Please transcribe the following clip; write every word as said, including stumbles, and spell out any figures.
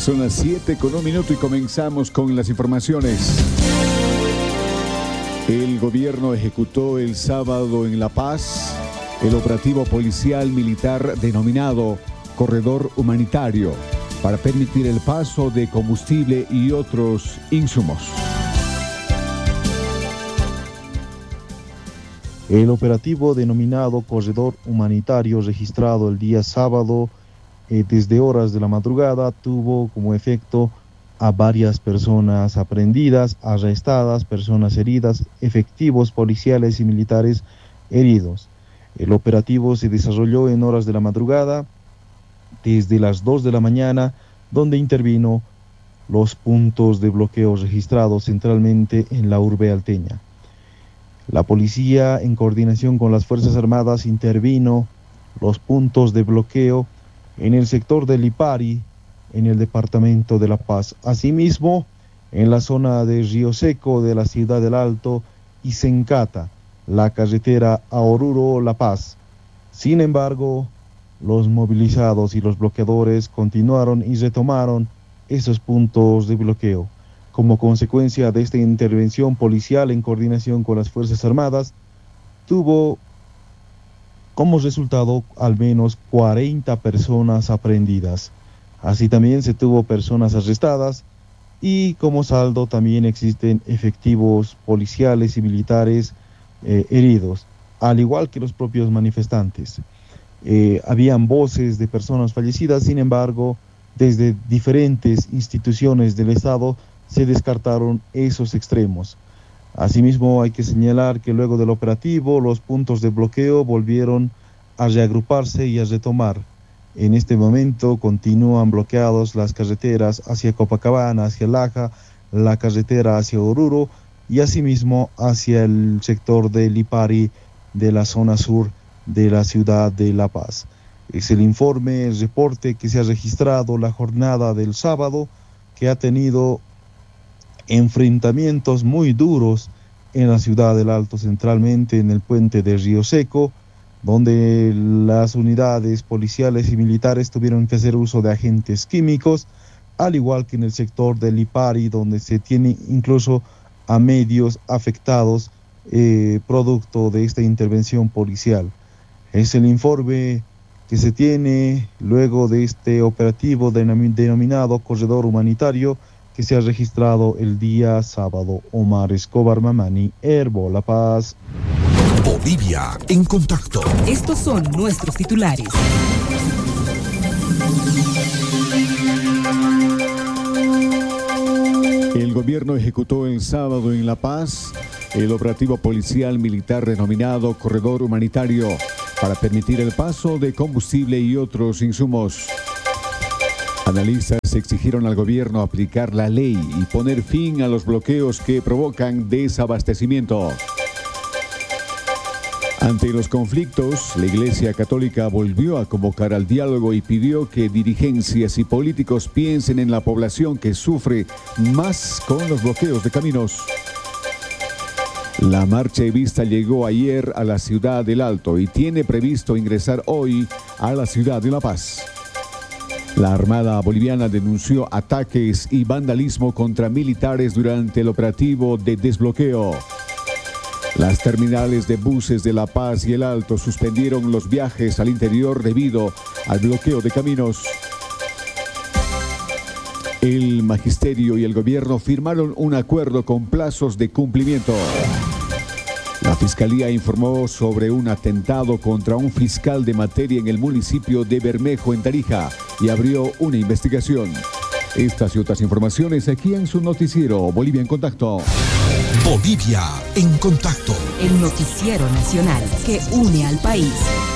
Son las siete con un minuto y comenzamos con las informaciones. El gobierno ejecutó el sábado en La Paz el operativo policial militar denominado Corredor Humanitario para permitir el paso de combustible y otros insumos. El operativo denominado Corredor Humanitario, registrado el día sábado eh, desde horas de la madrugada, tuvo como efecto a varias personas aprehendidas, arrestadas, personas heridas, efectivos policiales y militares heridos. El operativo se desarrolló en horas de la madrugada, desde las dos de la mañana, donde intervino los puntos de bloqueo registrados centralmente en la urbe alteña. La policía, en coordinación con las Fuerzas Armadas, intervino los puntos de bloqueo en el sector de Lipari, en el departamento de La Paz. Asimismo, en la zona de Río Seco, de la ciudad del Alto, y Sencata, la carretera a Oruro-La Paz. Sin embargo, los movilizados y los bloqueadores continuaron y retomaron esos puntos de bloqueo. Como consecuencia de esta intervención policial en coordinación con las Fuerzas Armadas, tuvo como resultado al menos cuarenta personas aprehendidas. Así también se tuvo personas arrestadas y como saldo también existen efectivos policiales y militares eh, heridos, al igual que los propios manifestantes. Eh, habían voces de personas fallecidas, sin embargo, desde diferentes instituciones del Estado se descartaron esos extremos. Asimismo, hay que señalar que luego del operativo, los puntos de bloqueo volvieron a reagruparse y a retomar. En este momento continúan bloqueados las carreteras hacia Copacabana, hacia Laja, la carretera hacia Oruro y asimismo hacia el sector de Lipari de la zona sur de la ciudad de La Paz. Es el informe, el reporte que se ha registrado la jornada del sábado, que ha tenido enfrentamientos muy duros en la ciudad del Alto, centralmente en el puente de Río Seco, donde las unidades policiales y militares tuvieron que hacer uso de agentes químicos, al igual que en el sector de Lipari, donde se tiene incluso a medios afectados eh, producto de esta intervención policial. Es el informe que se tiene luego de este operativo denom- denominado Corredor Humanitario, que se ha registrado el día sábado. Omar Escobar Mamani, Herbo, La Paz. Bolivia en contacto. Estos son nuestros titulares. El gobierno ejecutó el sábado en La Paz el operativo policial militar denominado Corredor Humanitario para permitir el paso de combustible y otros insumos. Analistas exigieron al gobierno aplicar la ley y poner fin a los bloqueos que provocan desabastecimiento. Ante los conflictos, la Iglesia Católica volvió a convocar al diálogo y pidió que dirigencias y políticos piensen en la población que sufre más con los bloqueos de caminos. La marcha evista llegó ayer a la ciudad del Alto y tiene previsto ingresar hoy a la ciudad de La Paz. La Armada Boliviana denunció ataques y vandalismo contra militares durante el operativo de desbloqueo. Las terminales de buses de La Paz y el Alto suspendieron los viajes al interior debido al bloqueo de caminos. El magisterio y el gobierno firmaron un acuerdo con plazos de cumplimiento. La Fiscalía informó sobre un atentado contra un fiscal de materia en el municipio de Bermejo, en Tarija, y abrió una investigación. Estas y otras informaciones aquí en su noticiero Bolivia en Contacto. Bolivia en Contacto. El noticiero nacional que une al país.